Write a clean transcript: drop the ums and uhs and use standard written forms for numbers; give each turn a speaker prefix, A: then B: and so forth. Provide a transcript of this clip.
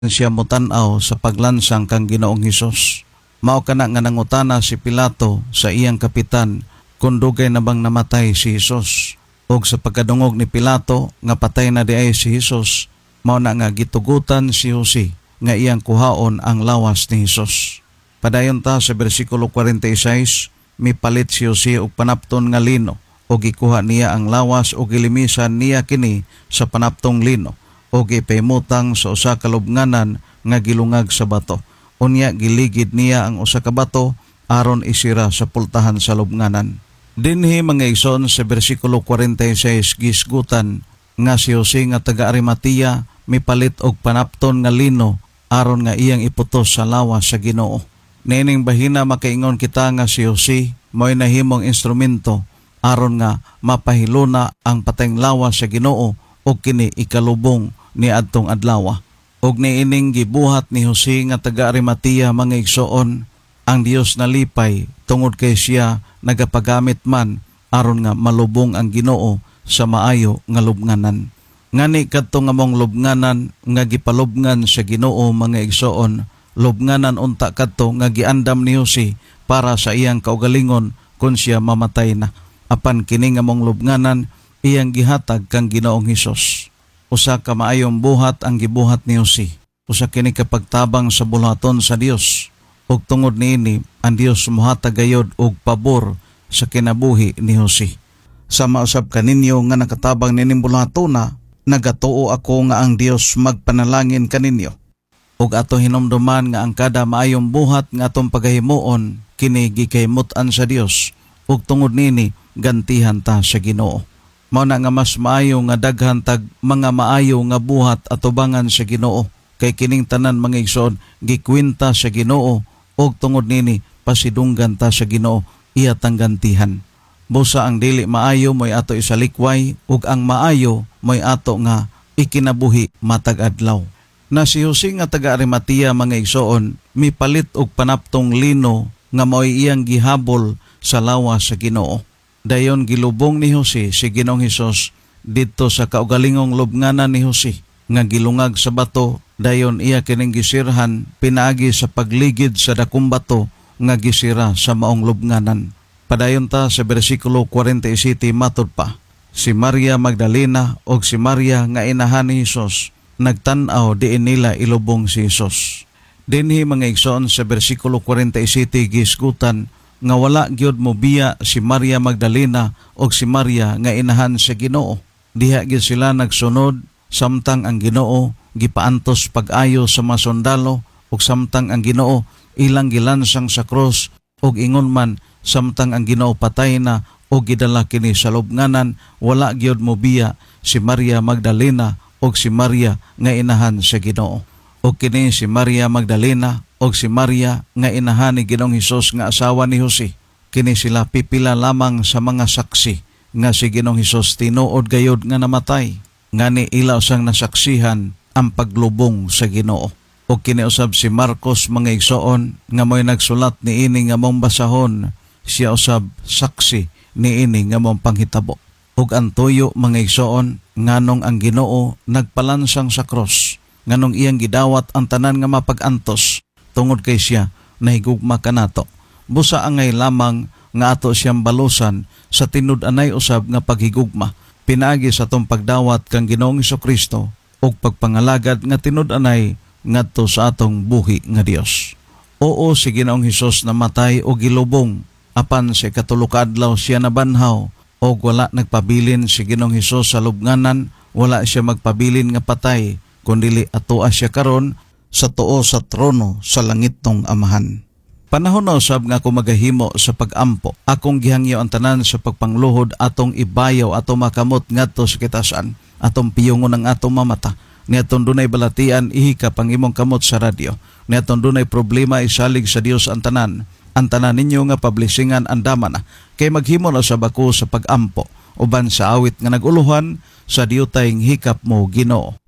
A: siya mutanaw sa paglansang kang Ginoong Hesus. Mao kana nga nangutana si Pilato sa iyang kapitan kung dugay na bang namatay si Hesus. Og sa pagkadungog ni Pilato nga patay na di ay si Hesus, mao na nga gitugutan si Jose nga iyang kuhaon ang lawas ni Hesus. Padayon ta sa bersikulo 46, mipalit si Jose og panapton nga lino o gikuha niya ang lawas o gilimisan niya kini sa panaptong lino o gipahimutang sa usa ka lubnganan nga gilungag sa bato. Unya giligid niya ang usa ka bato aron isira sa pultahan sa lubnganan. Dinhi mga igsoon sa bersikulo 46 gisgutan nga si Jose nga taga Arimatea mipalit og panapton nga lino aron nga iyang iputos sa lawas sa Ginoo. Nining bahina makaingon kita nga si Jose mo'y nahimong instrumento aron nga mapahiluna ang patayng lawas sa Ginoo o kini ikalubong ni adtong adlaw. Og niining gibuhat ni Jose nga taga Arimatea mga igsoon, ang Dios nalipay tungod kay siya nagapagamit man aron nga malubong ang Ginoo sa maayo nga lubnganan. Ngani kadto nga mong lubnganan nga gipalubngan sa Ginoo mga igsoon, lubnganan unta kadto nga giandam ni Jose para sa iyang kaugalingon kun siya mamatay na. Apan kini nga mong lubnganan iyang gihatag kang Ginoong Hesus. Usa ka maayong buhat ang gibuhat ni Jose. Usa kini kapagtabang sa bulaton sa Dios. Ug tungod niini ang Dios mohatag gayod og pabor sa kinabuhi ni Jose. Sa mausab kaninyo nga nakatabang nining bulatona, nagatuo ako nga ang Dios magpanalangin kaninyo. Ug ato hinumduman nga ang kada maayong buhat nga atong pagahimuon kini gikahimut-an sa Dios. Ug tungod nini gantihan ta sa Ginoo. Mao na nga mas maayo nga daghan tag mga maayo nga buhat atubangan sa Ginoo, kay kining tanan mga igsoon gikwinta sa Ginoo og tungod nini pasidunggan ta sa Ginoo iya tang gantihan. Busa ang dili maayo moy ato isalikway ug ang maayo moy ato nga ikinabuhi matag adlaw. Na si Jose nga taga Arimatea mga igsoon mipalit og panaptong lino nga mao'y iyang gihabol sa lawas sa Ginoo. Dayon gilubong ni Jose si Ginoong Hesus didto sa kaugalingong lubnganan ni Jose nga gilungag sa bato. Dayon iya kining gisirhan pinaagi sa pagligid sa dakong bato nga gisira sa maong lubnganan. Padayon ta sa bersikulo 47 matud pa, si Maria Magdalena og si Maria nga inahan ni Hesus nagtan-aw diin nila ilubong si Hesus. Dinhi mga igsoon sa bersikulo 47 gisgutan nga wala gyud mo biya si Maria Magdalena og si Maria nga inahan sa Ginoo. Diha gyud sila nagsunod samtang ang Ginoo gipaantos pag-ayo sa mga sundalo ug samtang ang Ginoo ilang gilansang sa krus ug ingon man samtang ang Ginoo patay na og gidala kini sa lubnganan, wala gyud mo biya si Maria Magdalena og si Maria nga inahan sa Ginoo. Og kini si Maria Magdalena og si Maria nga inahan ni Ginoong Hesus nga asawa ni Jose, kini sila pipila lamang sa mga saksi nga si Ginoong Hesus tinuod gayod nga namatay, ngani ilaw sang nasaksihan ang paglubong sa Ginoo. Og kini usab si Marcos mga igsoon nga mo'y nagsulat ni ini nga mong basahon, siya usab saksi ni ini nga mong panghitabo. Og ang tuyo mga igsoon nganong ang Ginoo nagpalansang sa cross, nganong iyang gidawat ang tanan nga mapag-antos tungod kay siya nahigugma kanato. Busa angay lamang nga ato siyang balusan sa tinud-anay usab nga paghigugma pinaagi sa tong pagdawat kang Ginoong Hesukristo ug pagpangalagad nga tinud-anay ngadto sa atong buhi nga Dios. Oo, si Ginoong Hesus namatay o gilubong, apan sa ikatulok adlaw siya nabanhaw og wala nagpabilin si Ginoong Hesus sa lubnganan, wala siya magpabilin nga patay, kundili atoa siya karon sa tuo sa trono sa langit tong Amahan. Panahon na usab nga ako magahimo sa pag-ampo. Akong gihangyo ang tanan sa pagpangluhod atong ibayaw atong makamot ngadto sa kitasan, atong piyungon ang atong mamata. Niatong dunay balatian ihika pang imong kamot sa radyo. Niatong dunay problema isalig sa Dios ang tanan. Ang tanan ninyo nga publishingan andama na. Kay maghimo na sa bako sa pag-ampo uban sa awit nga naguluhan sa diyutayng hikap mo Ginoo.